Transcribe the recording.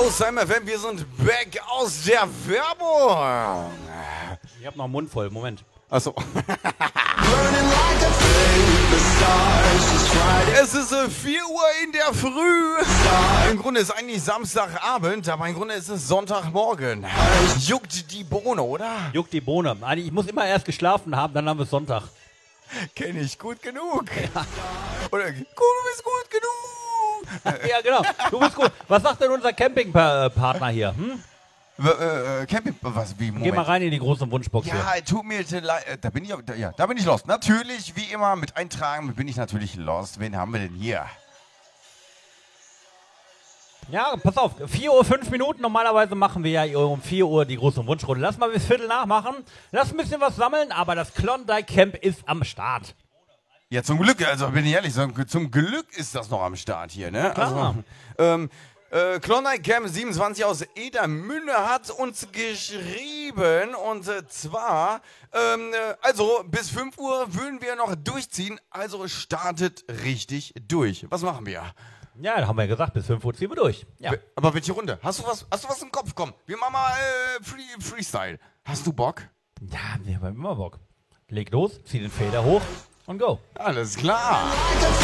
aus seinem FM. Wir sind back aus der Werbung. Ich hab noch einen Mund voll. Moment. Achso. Es ist 4 Uhr in der Früh. Im Grunde ist eigentlich Samstagabend, aber im Grunde ist es Sonntagmorgen. Juckt die Bohne, oder? Juckt die Bohne. Ich muss immer erst geschlafen haben, dann haben wir Sonntag. Kenn ich gut genug. Ja. Oder du bist gut genug. Ja, genau. Du bist gut. Was sagt denn unser Campingpartner hier? Camping, was, wie, Moment. Geh mal rein in die große Wunschbox hier. Ja, tut mir leid, da bin ich lost. Natürlich, wie immer, mit Eintragen bin ich natürlich lost. Wen haben wir denn hier? Ja, pass auf, 4 Uhr 5 Minuten. Normalerweise machen wir ja um 4 Uhr die große Wunschrunde. Lass mal bis Viertel nachmachen. Lass ein bisschen was sammeln, aber das Klondike Camp ist am Start. Ja, zum Glück, also bin ich ehrlich, zum Glück ist das noch am Start hier, ne? Klar. Also, Klondike Camp 27 aus Edermünde hat uns geschrieben und zwar, also bis 5 Uhr würden wir noch durchziehen, also startet richtig durch. Was machen wir? Ja, da haben wir ja gesagt, bis 5 Uhr ziehen wir durch. Ja. Aber welche Runde? Hast du was im Kopf? Komm, wir machen mal Freestyle. Hast du Bock? Ja, wir haben immer Bock. Leg los, zieh den Fader hoch und go. Alles klar.